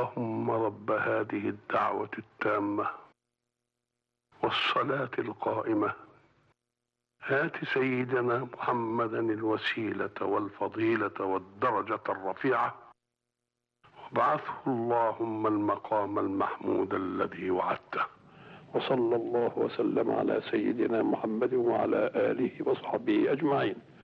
اللهم رب هذه الدعوة التامة والصلاة القائمة آت سيدنا محمدا الوسيلة والفضيلة والدرجة الرفيعة وابعثه اللهم المقام المحمود الذي وعدته. وصلى الله وسلم على سيدنا محمد وعلى آله وصحبه أجمعين.